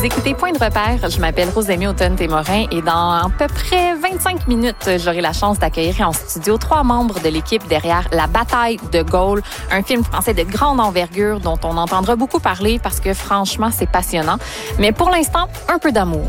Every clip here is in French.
Vous écoutez Point de repère. Je m'appelle Rosémie Automne-Témorin et dans à peu près 25 minutes, j'aurai la chance d'accueillir en studio 3 membres de l'équipe derrière La bataille de Gaulle, un film français de grande envergure dont on entendra beaucoup parler parce que franchement, c'est passionnant. Mais pour l'instant, un peu d'amour.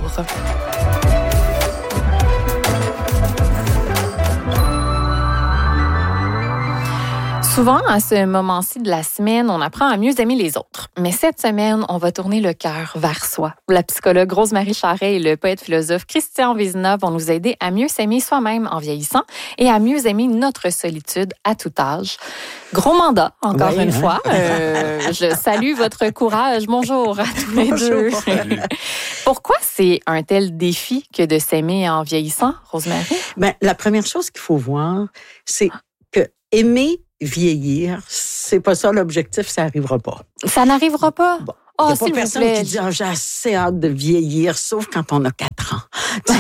Souvent, à ce moment-ci de la semaine, on apprend à mieux aimer les autres. Mais cette semaine, on va tourner le cœur vers soi. La psychologue Rose-Marie Charret et le poète-philosophe Christian Vézina vont nous aider à mieux s'aimer soi-même en vieillissant et à mieux aimer notre solitude à tout âge. Gros mandat, encore une fois. Je salue votre courage. Bonjour à tous les deux. Pourquoi c'est un tel défi que de s'aimer en vieillissant, Rose-Marie? La première chose qu'il faut voir, c'est que aimer vieillir, c'est pas ça l'objectif, ça n'arrivera pas. Ça n'arrivera pas? Bon. Oh, il n'y a s'il pas personne vous plaît. qui dit « j'ai assez hâte de vieillir », sauf quand on a 4 ans.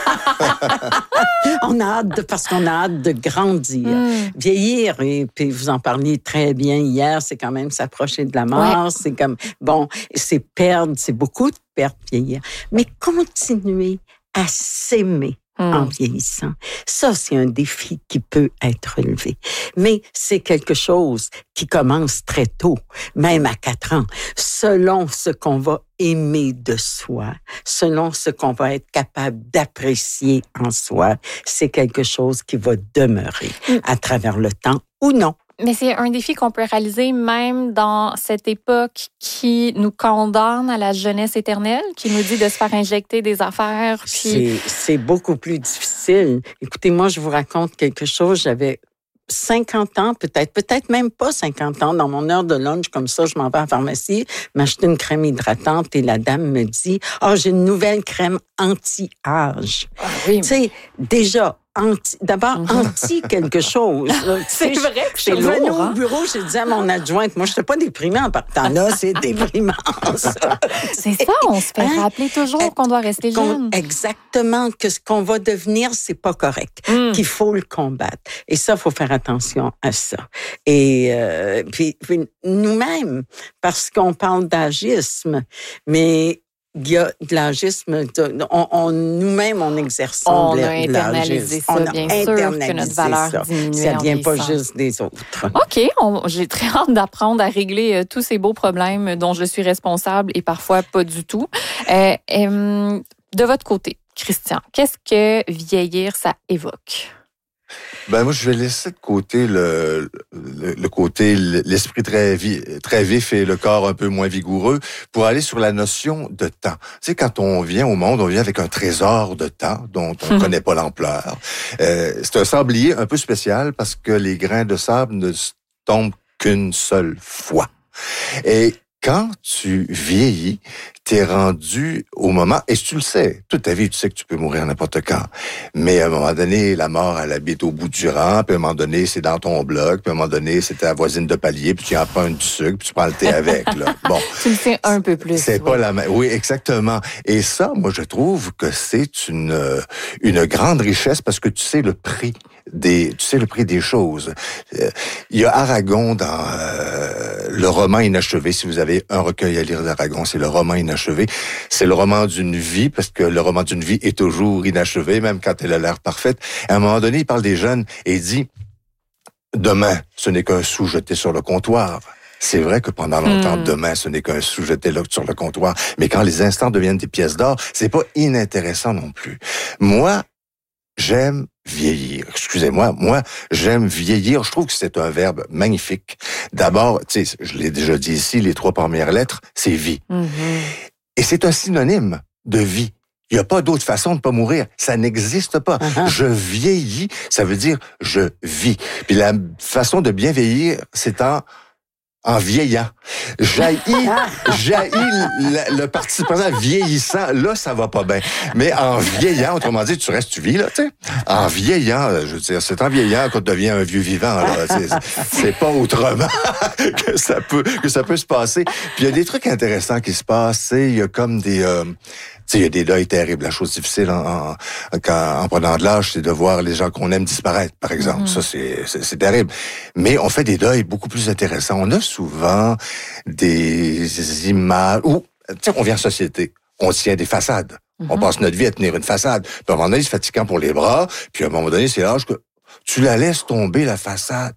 Parce qu'on a hâte de grandir. Vieillir, et puis vous en parliez très bien hier, c'est quand même s'approcher de la mort, c'est comme, c'est perdre, c'est beaucoup de perdre, vieillir. Mais continuer à s'aimer en vieillissant. Ça, c'est un défi qui peut être relevé. Mais c'est quelque chose qui commence très tôt, même à 4 ans, selon ce qu'on va aimer de soi, selon ce qu'on va être capable d'apprécier en soi, c'est quelque chose qui va demeurer à travers le temps ou non. Mais c'est un défi qu'on peut réaliser même dans cette époque qui nous condamne à la jeunesse éternelle, qui nous dit de se faire injecter des affaires. Puis... C'est beaucoup plus difficile. Écoutez, moi, je vous raconte quelque chose. J'avais 50 ans, peut-être même pas 50 ans. Dans mon heure de lunch, comme ça, je m'en vais à la pharmacie, m'acheter une crème hydratante et la dame me dit « Ah, j'ai une nouvelle crème anti-âge. » Oui. Tu sais, déjà... D'abord, anti quelque chose. C'est vrai que je suis revenue au bureau, j'ai dit à mon adjointe, moi, je n'étais pas déprimée en partant là, c'est déprimant, ça. C'est ça, on se fait rappeler toujours qu'on doit rester jeune. Exactement, que ce qu'on va devenir, c'est pas correct, qu'il faut le combattre. Et ça, il faut faire attention à ça. Et puis nous-mêmes, parce qu'on parle d'agisme, mais... Il y a de l'agisme, nous-mêmes, on exerce on a internalisé ça, bien sûr, que notre valeur diminue. Ça vient pas juste des autres. OK, j'ai très hâte d'apprendre à régler tous ces beaux problèmes dont je suis responsable et parfois pas du tout. De votre côté, Christian, qu'est-ce que vieillir, ça évoque? Moi, je vais laisser de côté le côté, l'esprit très vif et le corps un peu moins vigoureux pour aller sur la notion de temps. Tu sais, quand on vient au monde, on vient avec un trésor de temps dont on ne connaît pas l'ampleur. C'est un sablier un peu spécial parce que les grains de sable ne tombent qu'une seule fois. Et quand tu vieillis, t'es rendu au moment, et tu le sais, toute ta vie, tu sais que tu peux mourir n'importe quand. Mais à un moment donné, la mort, elle habite au bout du rang, puis à un moment donné, c'est dans ton bloc, puis à un moment donné, c'est ta voisine de palier, puis tu en prends du sucre, puis tu prends le thé avec, là. Bon. Tu le sais un peu plus. C'est pas la même. Oui, exactement. Et ça, moi, je trouve que c'est une grande richesse parce que tu sais le prix des choses. Il y a Aragon dans le roman inachevé. Si vous avez un recueil à lire d'Aragon, c'est le roman inachevé. C'est le roman d'une vie, parce que le roman d'une vie est toujours inachevé, même quand elle a l'air parfaite. À un moment donné, il parle des jeunes et il dit « Demain, ce n'est qu'un sou jeté sur le comptoir. » C'est vrai que pendant longtemps, demain, ce n'est qu'un sou jeté sur le comptoir. Mais quand les instants deviennent des pièces d'or, c'est pas inintéressant non plus. Moi, j'aime vieillir. Excusez-moi, moi, j'aime vieillir. Je trouve que c'est un verbe magnifique. D'abord, tu sais, je l'ai déjà dit ici, les 3 premières lettres, c'est vie. Et c'est un synonyme de vie. Il n'y a pas d'autre façon de pas mourir. Ça n'existe pas. Je vieillis, ça veut dire je vis. Puis la façon de bien vieillir, c'est en vieillant. J'haïs le participe présent vieillissant. Là, ça va pas bien. Mais en vieillant, autrement dit, tu vis, là, tu sais. En vieillant, je veux dire, c'est en vieillant qu'on devient un vieux vivant, là. C'est pas autrement que ça peut se passer. Puis il y a des trucs intéressants qui se passent, il y a comme des, tu sais, il y a des deuils terribles. La chose difficile en prenant de l'âge, c'est de voir les gens qu'on aime disparaître, par exemple. Ça, c'est terrible. Mais on fait des deuils beaucoup plus intéressants. On a souvent des images où, tu sais, on vient en société. on tient des façades. On passe notre vie à tenir une façade. Puis à un moment donné, c'est fatigant pour les bras. Puis à un moment donné, c'est l'âge que tu la laisses tomber, la façade.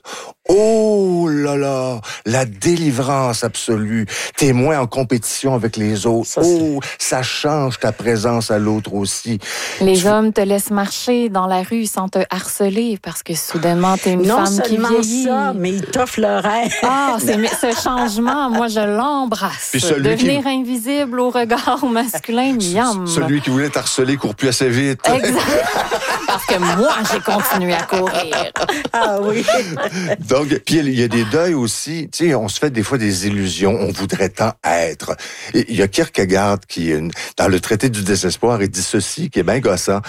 Oh là là, la délivrance absolue. T'es moins en compétition avec les autres. Ça change ta présence à l'autre aussi. Les hommes te laissent marcher dans la rue sans te harceler parce que soudainement, t'es une femme qui vieillit. Non seulement ça, mais ils t'offrent leur aide. Ce changement, moi, je l'embrasse. Devenir invisible au regard masculin, miam. Celui qui voulait t'harceler court plus assez vite. Exact. Parce que moi, j'ai continué à courir. Ah oui. Donc, puis il y a des deuils aussi. Tu sais, on se fait des fois des illusions. On voudrait tant être. Et il y a Kierkegaard qui, dans le traité du désespoir, il dit ceci, qui est bien gossant.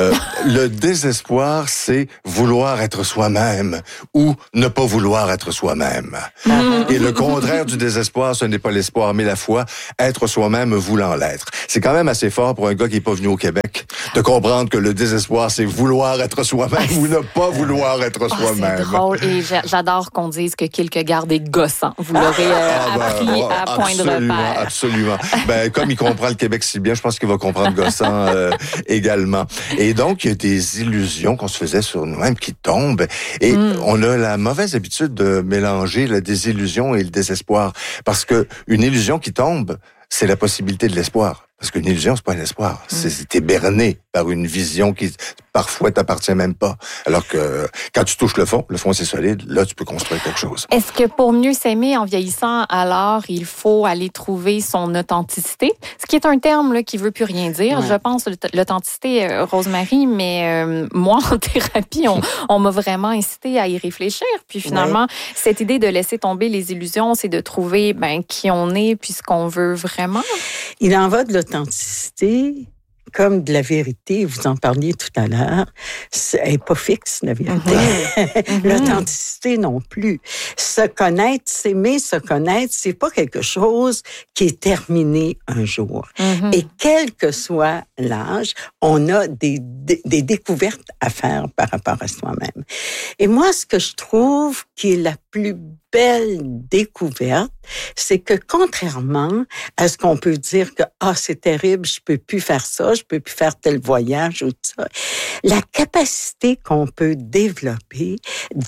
Le désespoir, c'est vouloir être soi-même ou ne pas vouloir être soi-même. Et le contraire du désespoir, ce n'est pas l'espoir, mais la foi, être soi-même voulant l'être. C'est quand même assez fort pour un gars qui n'est pas venu au Québec de comprendre que le désespoir, c'est vouloir être soi-même ou ne pas vouloir être soi-même. C'est drôle. Et j'adore qu'on dise que Kierkegaard est gossant. Vous l'aurez appris à point de repère. Absolument. Ben, comme il comprend le Québec si bien, je pense qu'il va comprendre gossant également. Et donc, il y a des illusions qu'on se faisait sur nous-mêmes qui tombent. Et on a la mauvaise habitude de mélanger la désillusion et le désespoir. Parce que une illusion qui tombe, c'est la possibilité de l'espoir. Parce qu'une illusion, c'est pas un espoir. T'es berné par une vision qui, parfois, t'appartient même pas. Alors que, quand tu touches le fond, c'est solide, là, tu peux construire quelque chose. Est-ce que pour mieux s'aimer en vieillissant, alors, il faut aller trouver son authenticité? Ce qui est un terme, là, qui veut plus rien dire. Ouais. Je pense, l'authenticité, Rosemary, mais moi, en thérapie, on m'a vraiment incité à y réfléchir. Puis finalement, cette idée de laisser tomber les illusions, c'est de trouver, qui on est, puis ce qu'on veut vraiment. Il en va de l'authenticité comme de la vérité. Vous en parliez tout à l'heure. Elle n'est pas fixe, la vérité. L'authenticité non plus. Se connaître, s'aimer, se connaître, c'est pas quelque chose qui est terminé un jour. Et quel que soit l'âge, on a des découvertes à faire par rapport à soi-même. Et moi, ce que je trouve qui est la plus belle découverte, c'est que contrairement à ce qu'on peut dire que c'est terrible, je peux plus faire ça, je peux plus faire tel voyage ou tout ça, la capacité qu'on peut développer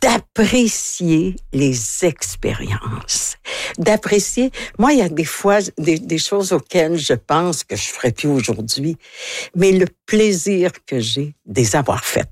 d'apprécier les expériences, d'apprécier. Moi, il y a des fois des choses auxquelles je pense que je ferais plus aujourd'hui, mais le plaisir que j'ai de les avoir faites,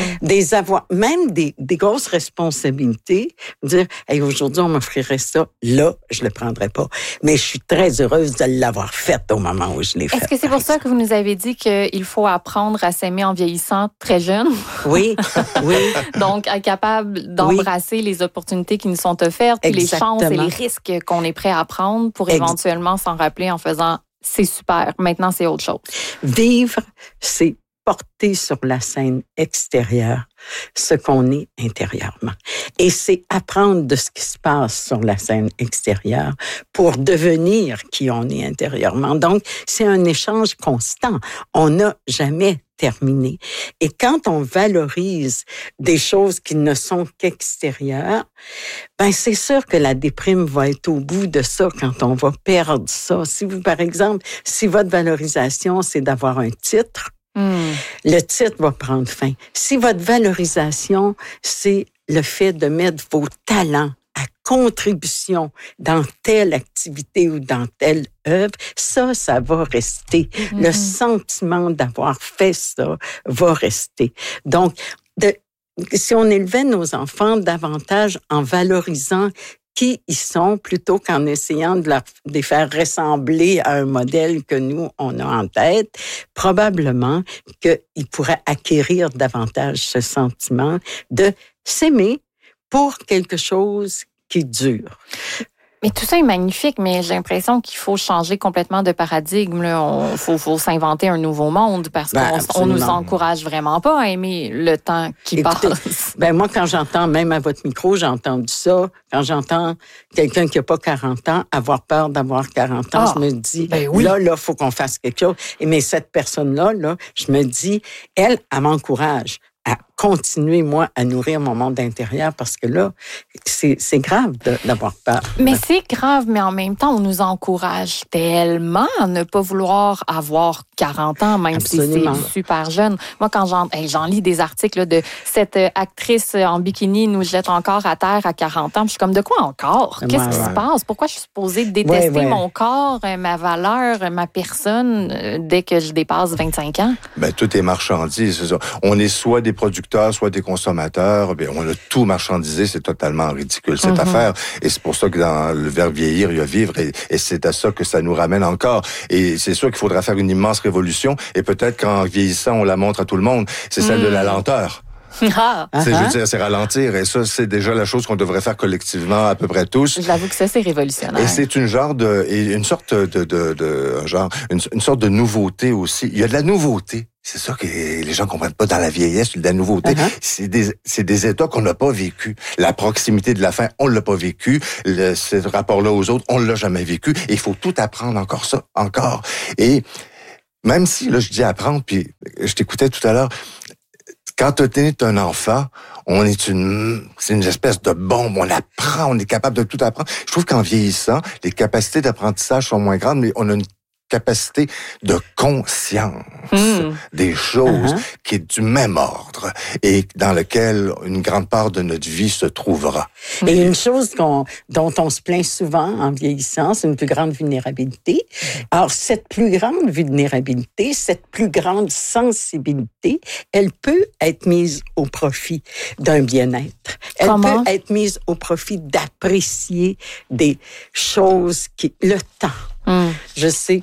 même des grosses responsabilités, dire aujourd'hui on m'offrirait ça, là je le prendrais pas, mais je suis très heureuse de l'avoir faite au moment où je l'ai faite. Est-ce que c'est pour ça que vous nous avez dit qu'il faut apprendre à s'aimer en vieillissant très jeune? Oui. Donc être capable d'embrasser les opportunités qui nous sont offertes, puis les chances et les risques qu'on est prêt à prendre pour éventuellement s'en rappeler en faisant c'est super, maintenant c'est autre chose. Vivre, c'est porter sur la scène extérieure ce qu'on est intérieurement. Et c'est apprendre de ce qui se passe sur la scène extérieure pour devenir qui on est intérieurement. Donc, c'est un échange constant. On n'a jamais terminé. Et quand on valorise des choses qui ne sont qu'extérieures, c'est sûr que la déprime va être au bout de ça quand on va perdre ça. Si vous, par exemple, si votre valorisation, c'est d'avoir un titre, le titre va prendre fin. Si votre valorisation, c'est le fait de mettre vos talents à contribution dans telle activité ou dans telle œuvre, ça va rester. Le sentiment d'avoir fait ça va rester. Donc, si on élevait nos enfants davantage en valorisant qui ils sont, plutôt qu'en essayant de les faire ressembler à un modèle que nous, on a en tête, probablement qu'ils pourraient acquérir davantage ce sentiment de s'aimer pour quelque chose qui dure. Mais tout ça est magnifique, mais j'ai l'impression qu'il faut changer complètement de paradigme. Il faut s'inventer un nouveau monde parce qu'on nous encourage vraiment pas à aimer le temps qui passe. Moi, quand j'entends, même à votre micro, j'ai entendu ça. Quand j'entends quelqu'un qui n'a pas 40 ans avoir peur d'avoir 40 ans, je me dis, là, faut qu'on fasse quelque chose. Mais cette personne-là, je me dis, elle m'encourage à continuer, moi, à nourrir mon monde intérieur parce que là, c'est grave d'avoir peur. Mais c'est grave, mais en même temps, on nous encourage tellement à ne pas vouloir avoir 40 ans, même Absolument. si c'est super jeune. Moi, quand j'en lis des articles là, de cette actrice en bikini nous jette encore à terre à 40 ans, puis je suis comme, de quoi encore? Qu'est-ce qui se passe? Pourquoi je suis supposée détester mon corps, ma valeur, ma personne dès que je dépasse 25 ans? Ben, tout est marchandise, c'est ça. On est soit des producteurs, soit des consommateurs. Ben, on a tout marchandisé, c'est totalement ridicule, cette affaire. Et c'est pour ça que dans le verbe vieillir, il y a vivre. Et c'est à ça que ça nous ramène encore. Et c'est sûr qu'il faudra faire une immense révolution. Et peut-être qu'en vieillissant, on la montre à tout le monde. C'est celle de la lenteur. Je veux dire, c'est ralentir. Et ça, c'est déjà la chose qu'on devrait faire collectivement, à peu près tous. J'avoue que ça, c'est révolutionnaire. Et c'est une sorte de nouveauté aussi. Il y a de la nouveauté. C'est ça que les gens comprennent pas dans la vieillesse, de la nouveauté. C'est des états qu'on n'a pas vécu. La proximité de la fin, on l'a pas vécu. Ce rapport-là aux autres, on l'a jamais vécu. Et il faut tout apprendre encore. Et même si, là, je dis apprendre, puis je t'écoutais tout à l'heure, quand tu es un enfant, c'est une espèce de bombe. On apprend, on est capable de tout apprendre. Je trouve qu'en vieillissant, les capacités d'apprentissage sont moins grandes, mais on a une capacité de conscience des choses qui est du même ordre et dans lequel une grande part de notre vie se trouvera. Et une chose dont on se plaint souvent en vieillissant, c'est une plus grande vulnérabilité. Alors, cette plus grande vulnérabilité, cette plus grande sensibilité, elle peut être mise au profit d'un bien-être. Elle peut être mise au profit d'apprécier des choses le temps. Je sais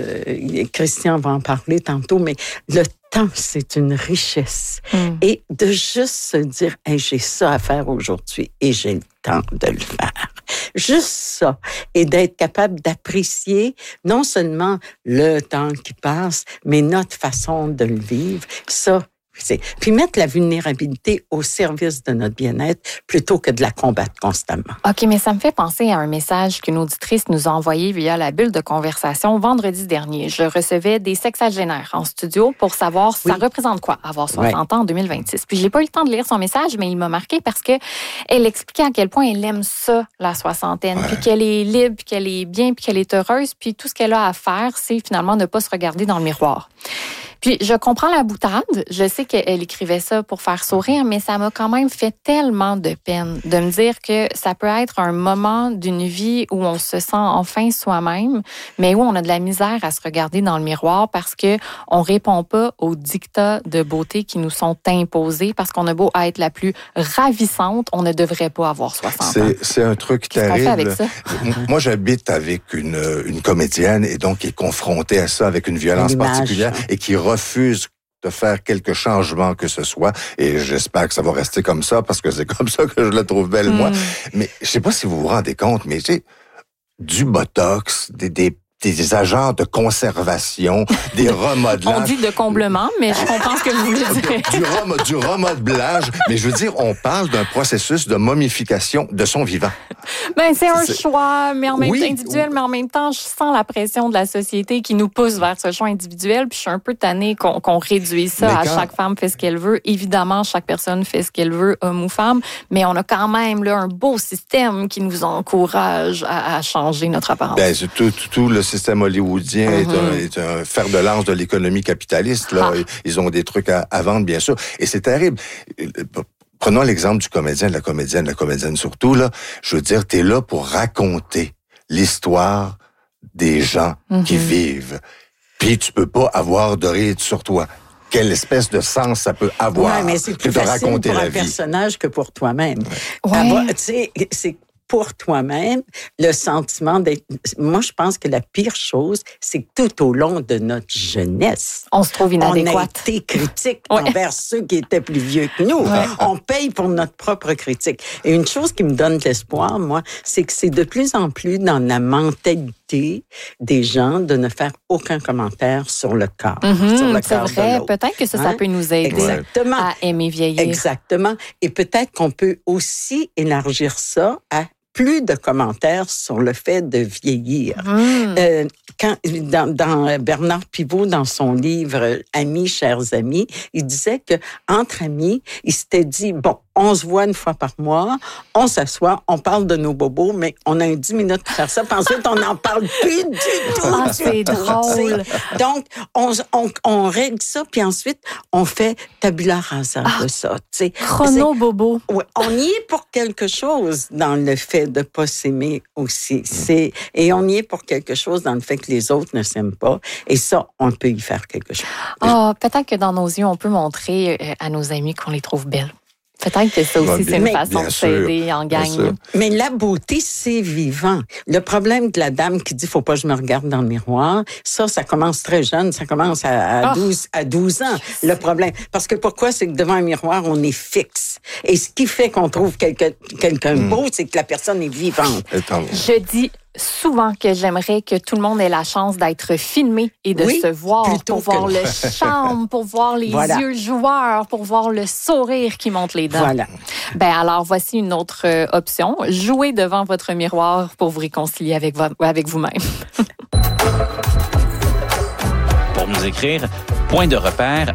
que Christian va en parler tantôt, mais le temps, c'est une richesse. Et de juste se dire, hey, j'ai ça à faire aujourd'hui et j'ai le temps de le faire. Juste ça. Et d'être capable d'apprécier non seulement le temps qui passe, mais notre façon de le vivre. Ça, puis mettre la vulnérabilité au service de notre bien-être plutôt que de la combattre constamment. OK, mais ça me fait penser à un message qu'une auditrice nous a envoyé via la bulle de conversation vendredi dernier. Je recevais des sexagénaires en studio pour savoir ça représente quoi, avoir 60 ans en 2026. Puis j'ai pas eu le temps de lire son message, mais il m'a marqué parce que elle expliquait à quel point elle aime ça, la soixantaine, puis qu'elle est libre, puis qu'elle est bien, puis qu'elle est heureuse, puis tout ce qu'elle a à faire, c'est finalement ne pas se regarder dans le miroir. Puis, je comprends la boutade. Je sais qu'elle écrivait ça pour faire sourire, mais ça m'a quand même fait tellement de peine de me dire que ça peut être un moment d'une vie où on se sent enfin soi-même, mais où on a de la misère à se regarder dans le miroir parce que on répond pas aux dictats de beauté qui nous sont imposés parce qu'on a beau être la plus ravissante, on ne devrait pas avoir 60 ans. C'est un truc terrible. Qu'est-ce qu'on fait avec ça? Moi, j'habite avec une comédienne et donc qui est confrontée à ça avec une violence particulière et qui refuse de faire quelques changements que ce soit. Et j'espère que ça va rester comme ça, parce que c'est comme ça que je la trouve belle, moi. Mais je sais pas si vous vous rendez compte, mais tu sais, du botox, des agents de conservation, des remodelages. On dit de comblement, mais je comprends ce que vous voulez dire. Du remodelage. Mais je veux dire, on parle d'un processus de momification de son vivant. Ben, c'est un choix, mais en même temps individuel, mais en même temps, je sens la pression de la société qui nous pousse vers ce choix individuel, puis je suis un peu tannée qu'on réduise ça à chaque femme fait ce qu'elle veut. Évidemment, chaque personne fait ce qu'elle veut, homme ou femme, mais on a quand même là un beau système qui nous encourage à changer notre apparence. Ben, tout le système hollywoodien est un fer de lance de l'économie capitaliste. Là. Ils ont des trucs à vendre, bien sûr. Et c'est terrible. Prenons l'exemple du comédien, de la comédienne surtout. Là, je veux dire, t'es là pour raconter l'histoire des gens qui vivent. Puis tu peux pas avoir de ride sur toi. Quelle espèce de sens ça peut avoir mais c'est plus que de facile raconter pour la un vie. personnage que pour toi-même. Ouais. Tu sais, c'est pour toi-même, le sentiment d'être... Moi, je pense que la pire chose, c'est que tout au long de notre jeunesse, on se trouve inadéquate. On a été critique envers ceux qui étaient plus vieux que nous. On paye pour notre propre critique. Et une chose qui me donne de l'espoir, moi, c'est que c'est de plus en plus dans la mentalité des gens de ne faire aucun commentaire sur le corps. Sur le c'est corps vrai. de l'autre. Peut-être que ça peut nous aider à aimer vieillir. Exactement. Et peut-être qu'on peut aussi élargir ça à plus de commentaires sur le fait de vieillir. Dans Bernard Pivot, dans son livre « Amis, chers amis », il disait que entre amis, il s'était dit, bon, on se voit une fois par mois, on s'assoit, on parle de nos bobos, mais on a 10 minutes pour faire ça, puis ensuite, on n'en parle plus du tout. Ah, c'est drôle. Donc, on règle ça, puis ensuite, on fait tabula rasa de ça. Chrono-bobo. Oui, on y est pour quelque chose dans le fait de ne pas s'aimer aussi. Et on y est pour quelque chose dans le fait que les autres ne s'aiment pas. Et ça, on peut y faire quelque chose. Peut-être que dans nos yeux, on peut montrer à nos amis qu'on les trouve belles. Peut-être que ça aussi, c'est une façon de s'aider en gang. Mais la beauté, c'est vivant. Le problème de la dame qui dit « faut pas que je me regarde dans le miroir », ça commence très jeune, ça commence à 12 ans, le problème. Parce que pourquoi? C'est que devant un miroir, on est fixe. Et ce qui fait qu'on trouve quelqu'un beau, c'est que la personne est vivante. Je dis souvent que j'aimerais que tout le monde ait la chance d'être filmé et de se voir, pour voir le charme, pour voir les yeux joueurs, pour voir le sourire qui monte les dents. Voilà. Alors, voici une autre option. Jouez devant votre miroir pour vous réconcilier avec vous-même. Pour nous écrire, point de repère